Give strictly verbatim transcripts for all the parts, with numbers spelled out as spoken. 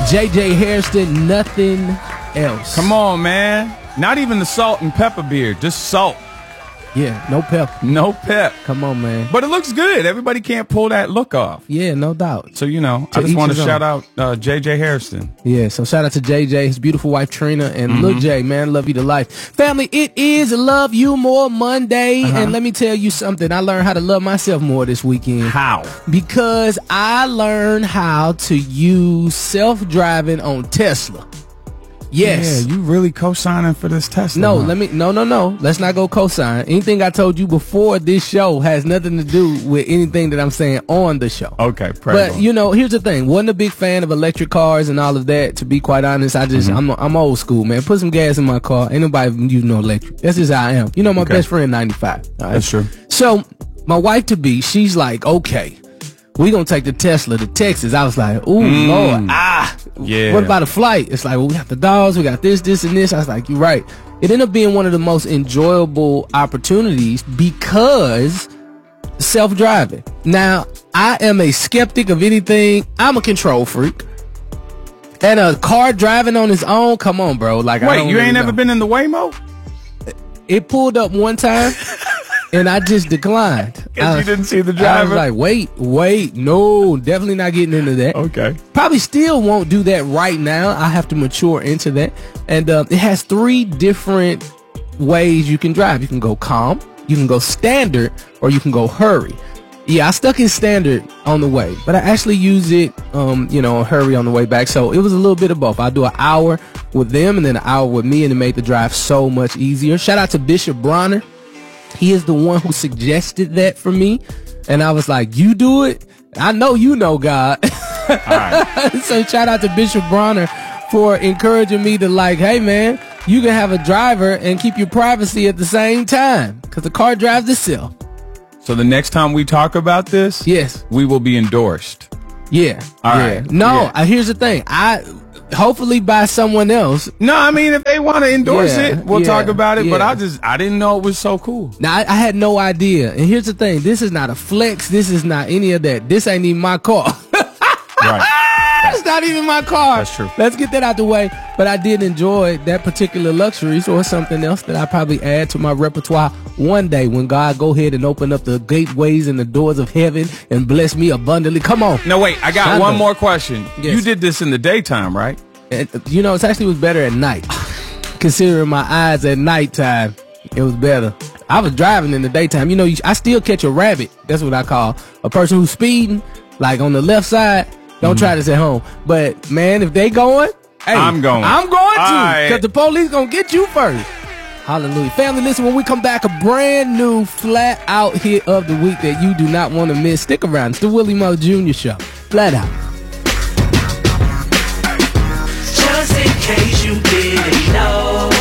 J J Hairston, nothing else. Come on, man. Not even the salt and pepper beer, just salt. Yeah, no pep. No pep. Come on, man. But it looks good. Everybody can't pull that look off. Yeah, no doubt. So, you know, To I just each want to his shout own. out uh, J J Hairston. Yeah, so shout out to J J, his beautiful wife Trina, and Mm-hmm. Lil J, man, love you to life. Family, it is Love You More Monday, Uh-huh. and let me tell you something. I learned how to love myself more this weekend. How? Because I learned how to use self-driving on Tesla. Yes. Yeah, you really co-signing for this Tesla? No, huh? let me no no no. Let's not go cosign. Anything I told you before this show has nothing to do with anything that I'm saying on the show. Okay, pray But Lord. you know, here's the thing. Wasn't a big fan of electric cars and all of that. To be quite honest, I just Mm-hmm. I'm I'm old school, man. Put some gas in my car. Ain't nobody use no electric. That's just how I am. You know, my Okay. best friend ninety-five. all right? That's true. So my wife to be, she's like, okay, we gonna take the Tesla to Texas. I was like, ooh, Lord, ah, Mm. Yeah. What about a flight? It's like, well, we got the dogs, we got this, this, and this. I was like, you're right. It ended up being one of the most enjoyable opportunities because self-driving. Now, I am a skeptic of anything. I'm a control freak. And a car driving on its own, come on, bro. Like, I Wait, don't you really ain't never know. been in the Waymo? It pulled up one time, and I just declined. I Because you was- didn't see the I driver? was like, wait, wait, no, definitely not getting into that. Okay. Probably still won't do that right now. I have to mature into that. And uh, it has three different ways you can drive. You can go calm, you can go standard, or you can go hurry. Yeah, I stuck in standard on the way, but I actually use it, um, you know, hurry on the way back. So it was a little bit of both. I do an hour with them and then an hour with me, and it made the drive so much easier. Shout out to Bishop Bronner. He is the one who suggested that for me. And I was like, you do it? I know you know God. All right. So shout out to Bishop Bronner for encouraging me to like, hey man, you can have a driver and keep your privacy at the same time because the car drives itself. So the next time we talk about this, Yes. we will be endorsed. Yeah. All yeah. right. No, Yeah. uh, here's the thing. I hopefully by someone else. No, I mean, if they want to endorse Yeah, it, we'll yeah, talk about it. But yeah. I just, I didn't know it was so cool. Now I, I had no idea. And here's the thing. This is not a flex. This is not any of that. This ain't even my car. Right. It's not even my car. That's true. Let's get that out the way. But I did enjoy that particular luxury, or something else that I probably add to my repertoire one day when God go ahead and open up the gateways and the doors of heaven and bless me abundantly. Come on. No, wait, I got I one know. more question. Yes. You did this in the daytime, right? And, you know, it actually was better at night. Considering my eyes at nighttime, it was better. I was driving in the daytime. You know, you, I still catch a rabbit. That's what I call a person who's speeding, like on the left side. Don't try this at home. But man, if they going, hey, I'm going. I'm going to, All right. because the police gonna get you first. Hallelujah. Family, listen, when we come back, a brand new flat out hit of the week that you do not want to miss. Stick around. It's the Willie Mo Junior Show. Flat out. Just in case you didn't know,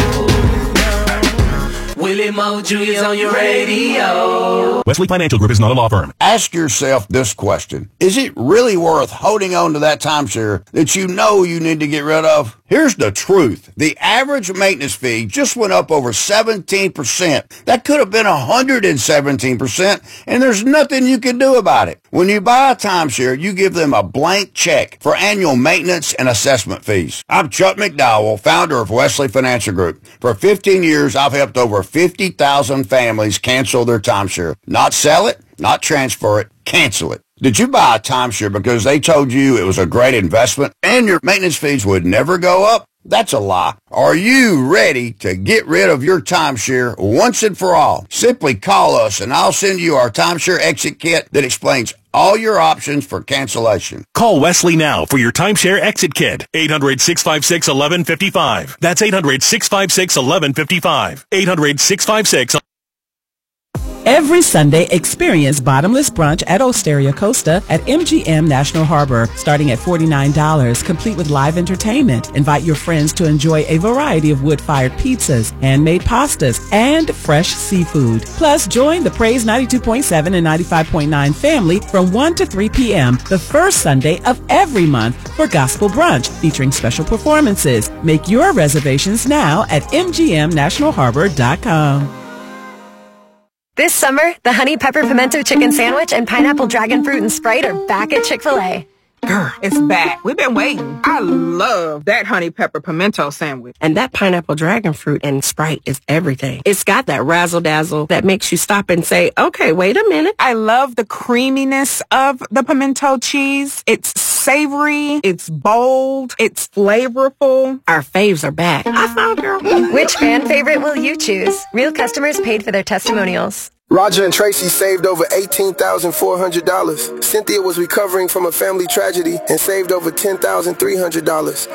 Willie Mo Junior's on your radio. Wesley Financial Group is not a law firm. Ask yourself this question. Is it really worth holding on to that timeshare that you know you need to get rid of? Here's the truth. The average maintenance fee just went up over seventeen percent. That could have been one hundred seventeen percent, and there's nothing you can do about it. When you buy a timeshare, you give them a blank check for annual maintenance and assessment fees. I'm Chuck McDowell, founder of Wesley Financial Group. For fifteen years, I've helped over fifty thousand families cancel their timeshare. Not sell it, not transfer it, cancel it. Did you buy a timeshare because they told you it was a great investment and your maintenance fees would never go up? That's a lie. Are you ready to get rid of your timeshare once and for all? Simply call us and I'll send you our timeshare exit kit that explains all your options for cancellation. Call Wesley now for your timeshare exit kit. eight hundred, six five six, one one five five. That's eight hundred, six five six, one one five five. eight hundred, six five six, Every Sunday, experience bottomless brunch at Osteria Costa at M G M National Harbor, starting at forty-nine dollars, complete with live entertainment. Invite your friends to enjoy a variety of wood-fired pizzas, handmade pastas, and fresh seafood. Plus, join the Praise ninety-two point seven and ninety-five point nine family from one to three p.m. the first Sunday of every month for Gospel Brunch, featuring special performances. Make your reservations now at M G M national harbor dot com. This summer, the Honey Pepper Pimento Chicken Sandwich and Pineapple Dragon Fruit and Sprite are back at Chick-fil-A. Girl, it's back. We've been waiting. I love that honey pepper pimento sandwich. And that pineapple dragon fruit and Sprite is everything. It's got that razzle dazzle that makes you stop and say, okay, wait a minute. I love the creaminess of the pimento cheese. It's savory. It's bold. It's flavorful. Our faves are back. I found girl. Which fan favorite will you choose? Real customers paid for their testimonials. Roger and Tracy saved over eighteen thousand four hundred dollars. Cynthia was recovering from a family tragedy and saved over ten thousand three hundred dollars.